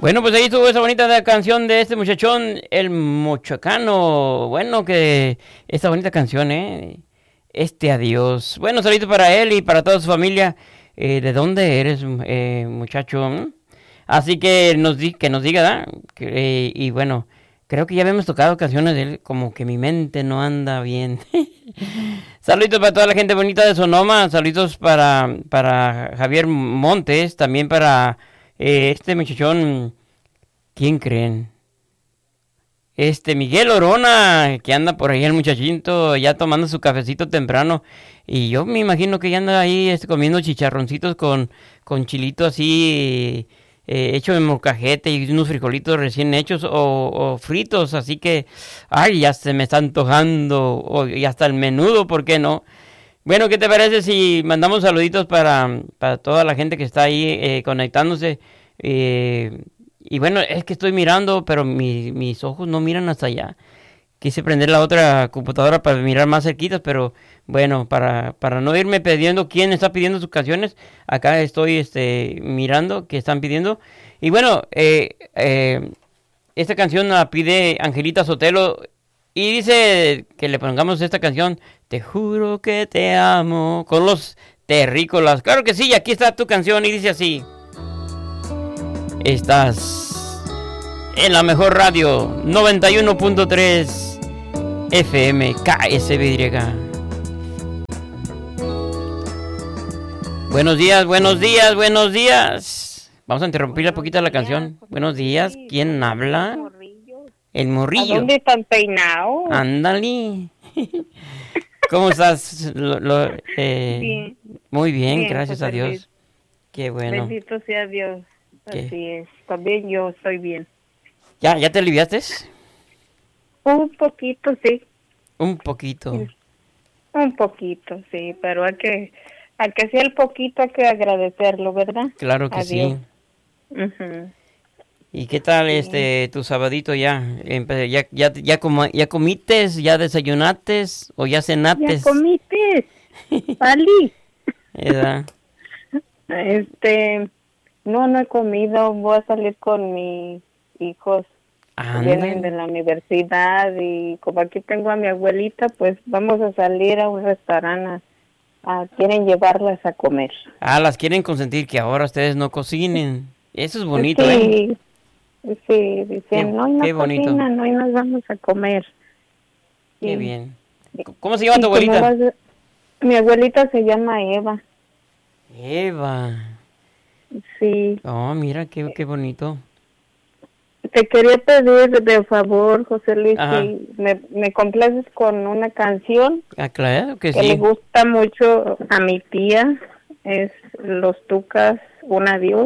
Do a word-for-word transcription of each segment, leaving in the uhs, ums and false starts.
Bueno, pues ahí estuvo esa bonita canción de este muchachón, el Mochacano. Bueno, que esta bonita canción, ¿eh? Este adiós. Bueno, saludos para él y para toda su familia. Eh, ¿De dónde eres, eh, muchacho? ¿Mm? Así que nos, di, que nos diga, ¿verdad? Que, eh, y bueno, creo que ya habíamos tocado canciones de él, como que mi mente no anda bien. Saludos para toda la gente bonita de Sonoma. Saludos para, para Javier Montes, también para eh, este muchachón. ¿Quién creen? Este Miguel Orona, que anda por ahí el muchachito, ya tomando su cafecito temprano. Y yo me imagino que ya anda ahí este, comiendo chicharroncitos con, con chilito así, eh, hecho en molcajete y unos frijolitos recién hechos o, o fritos. Así que, ay, ya se me está antojando. O, y hasta el menudo, ¿por qué no? Bueno, ¿qué te parece si mandamos saluditos para, para toda la gente que está ahí eh, conectándose? Eh, y bueno, es que estoy mirando, pero mi, mis ojos no miran hasta allá. Quise prender la otra computadora para mirar más cerquitas, pero bueno, para, para no irme pidiendo quién está pidiendo sus canciones, acá estoy este, mirando qué están pidiendo. Y bueno, eh, eh, esta canción la pide Angelita Sotelo y dice que le pongamos esta canción, Te juro que te amo, con los terrícolas. Claro que sí, aquí está tu canción y dice así. Estás en la mejor radio, noventa y uno punto tres F M K S B Y. Buenos días, buenos días, buenos días. Vamos a interrumpir un poquito la canción. Buenos días, ¿quién habla? El morrillo. ¿A dónde están peinados? Ándale. ¿Cómo estás? Lo, lo, eh, bien. Muy bien, bien, gracias José a Dios. Luis. Qué bueno. Bendito sea Dios. ¿Qué? Así es. También yo estoy bien. ¿Ya, ya te aliviaste? Un poquito, sí. Un poquito. Sí. Un poquito, sí, pero hay que, al que sea el poquito hay que agradecerlo, ¿verdad? Claro que a sí. Dios. Uh-huh. ¿Y qué tal sí. este tu sabadito ya? ¿Ya, ya, ya, com- ya comites, ya desayunates o ya cenates? Ya comites, Pali. ¿Verdad? Este, no, no he comido, voy a salir con mis hijos. Anda. Vienen de la universidad y como aquí tengo a mi abuelita, pues vamos a salir a un restaurante. A, a, quieren llevarlas a comer. Ah, las quieren consentir que ahora ustedes no cocinen. Eso es bonito, sí, ¿eh? Sí, dicen, no, no cocinan, no, y nos vamos a comer. Qué sí. bien. ¿Cómo se llama tu abuelita? Vas, mi abuelita se llama Eva. Eva. Sí. Oh, mira, qué, qué bonito. Te quería pedir de favor, José Luis, si me, me complaces con una canción. Ah, claro que, que sí. le gusta mucho a mi tía, es Los Tucas, Un Adiós.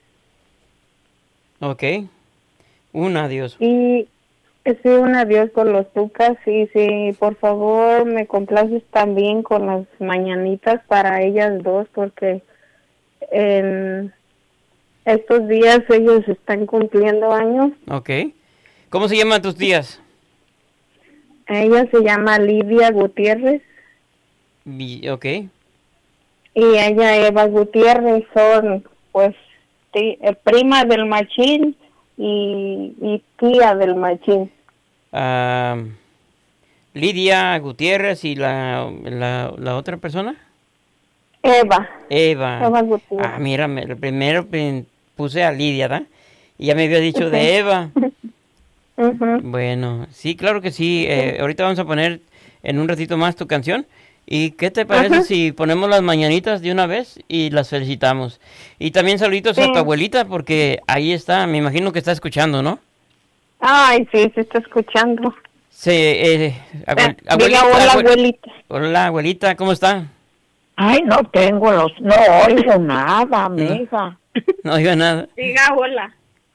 Ok, Un Adiós. Y sí, Un Adiós con Los Tucas, y sí, por favor, me complaces también con las mañanitas para ellas dos, porque en estos días ellos están cumpliendo años. Ok. ¿Cómo se llaman tus tías? Ella se llama Lidia Gutiérrez. Ok. Y ella, Eva Gutiérrez, son, pues, tí, eh, prima del machín y, y tía del machín. Uh, Lidia Gutiérrez y la, la, la otra persona. Eva. Eva. Eva Gutiérrez. Ah, mira, me, primero puse a Lidia, ¿verdad? Y ya me había dicho uh-huh. de Eva. Uh-huh. Bueno, sí, claro que sí. Eh, ahorita vamos a poner en un ratito más tu canción. ¿Y qué te parece uh-huh. si ponemos las mañanitas de una vez y las felicitamos? Y también saluditos sí. a tu abuelita, porque ahí está, me imagino que está escuchando, ¿no? Ay, sí, se está escuchando. Sí, eh, abuel- eh, abuelita, hola, abuel- abuelita. Hola, abuelita, ¿cómo está? Ay, no tengo los... No oigo nada, mija. No, no oigo nada. Diga hola.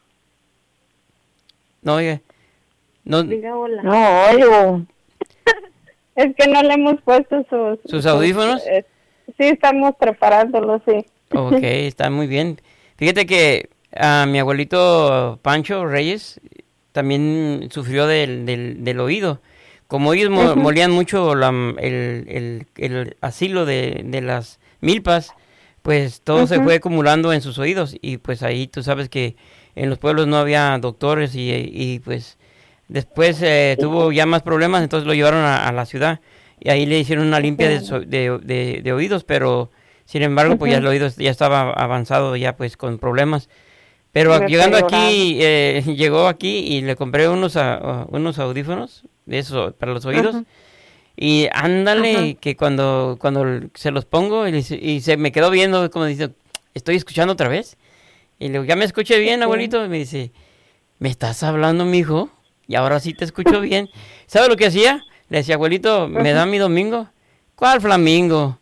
No oiga. No, Diga hola. No oigo. Es que no le hemos puesto sus... ¿Sus audífonos? Sus, eh, sí, estamos preparándolos, sí. Ok, está muy bien. Fíjate que a mi abuelito Pancho Reyes también sufrió del, del, del oído. Como ellos mo- molían mucho la, el, el, el asilo de, de las milpas, pues todo se Ujú. fue acumulando en sus oídos y pues ahí tú sabes que en los pueblos no había doctores y, y pues después eh, tuvo ya más problemas, entonces lo llevaron a, a la ciudad y ahí le hicieron una limpia de, so- de, de- de oídos, pero sin embargo pues ya el Ujú. oído ya estaba avanzado ya pues con problemas. Pero Sí, llegando deteriorado. aquí, eh, llegó aquí y le compré unos, a- unos audífonos de esos para los oídos. Ujú. Y ándale, Ajá. que cuando, cuando se los pongo y, dice- y se me quedó viendo como dice, estoy escuchando otra vez. Y le digo, ¿ya me escuché bien, Sí. abuelito? Y me dice, ¿me estás hablando, mijo? Y ahora sí te escucho bien. ¿Sabe lo que hacía? Le decía, abuelito, ¿me da mi domingo? ¿Cuál flamingo?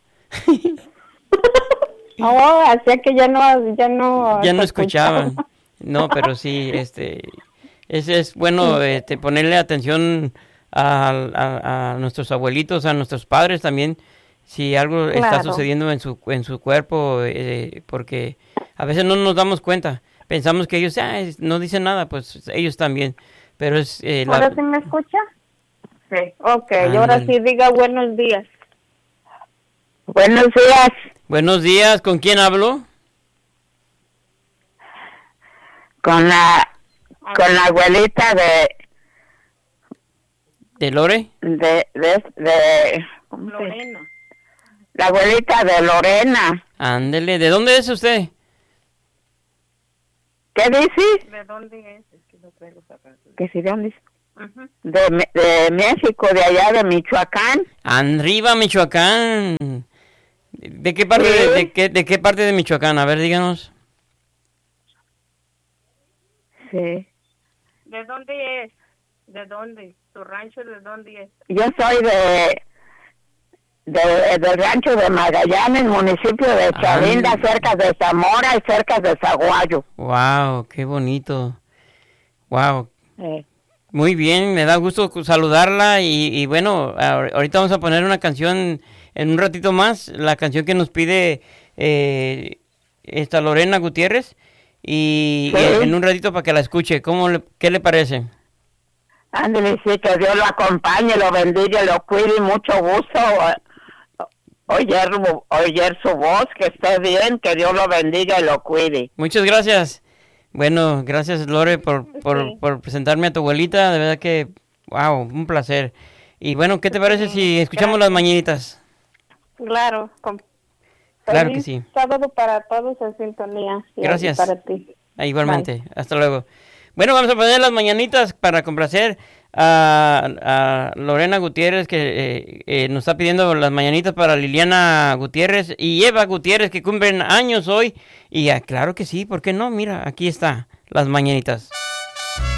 Oh, hacía que ya no, ya no. Ya no se escuchaban. No, pero sí, este, es, es bueno este, ponerle atención a, a- a nuestros abuelitos, a nuestros padres también, si algo está Claro. sucediendo en su, en su cuerpo, eh, porque a veces no nos damos cuenta. Pensamos que ellos ah, es- no dicen nada, pues ellos también. Pero es eh, la- ¿Ahora sí me escucha? Sí. Ok, y ahora Ándale. sí diga buenos días. Buenos días. Buenos días, ¿con quién hablo? Con la, con la abuelita de, ¿De Lore? de, de, de, ¿cómo se- Lorena. La abuelita de Lorena. Ándele, ¿de dónde es usted? ¿Qué dices? ¿De dónde es? Que si de dónde es? Ujú. De, Me- de México, de allá de Michoacán. Arriba, Michoacán. ¿De qué parte, Sí. de, de qué, de qué parte de Michoacán? A ver, díganos. Sí. ¿De dónde es? ¿De dónde? ¿Tu rancho de dónde es? Yo soy de, de del rancho de Magallanes, municipio de Chavinda, Ah. cerca de Zamora y cerca de Zaguayo. Wow, qué bonito. Wow, Eh, muy bien, me da gusto cu- saludarla y, y bueno, ahor- ahorita vamos a poner una canción en un ratito más, la canción que nos pide eh, esta Lorena Gutiérrez y Sí. eh, en un ratito para que la escuche. ¿Cómo le, qué le parece? ándale, sí, que Dios lo acompañe, lo bendiga, lo cuide y mucho gusto o- oír, oír su voz, que esté bien, que Dios lo bendiga y lo cuide. Muchas gracias. Bueno, gracias Lore por, por, Sí. por presentarme a tu abuelita, de verdad que, wow, un placer. Y bueno, ¿qué te parece si escuchamos las mañanitas? Claro. Con... Claro que Feliz sí. sábado para todos en sintonía. Y Gracias. para ti. Ah, igualmente, hasta luego. Bueno, vamos a poner las mañanitas para complacer a, a Lorena Gutiérrez que eh, eh, nos está pidiendo las mañanitas para Liliana Gutiérrez y Eva Gutiérrez que cumplen años hoy. Y ah, claro que sí, ¿por qué no? Mira, aquí está, las mañanitas.